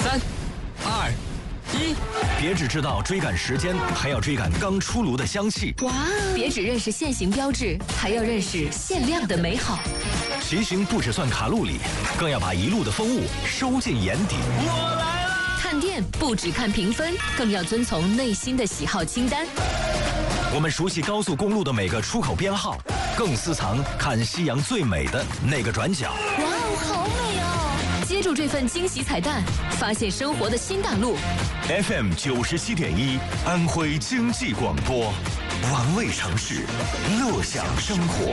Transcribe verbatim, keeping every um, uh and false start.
三、二、一，别只知道追赶时间，还要追赶刚出炉的香气。 哇！别只认识限行标志，还要认识限量的美好。 骑行不只算卡路里，更要把一路的风物收进眼底。我来了！ 看店不只看评分，更要遵从内心的喜好清单。 我们熟悉高速公路的每个出口编号，更私藏看夕阳最美的那个转角。 哇哦，好美哦！接住这份惊喜彩蛋，发现生活的新大陆。 F M 九十七点一，安徽经济广播，玩味城市，乐享生活。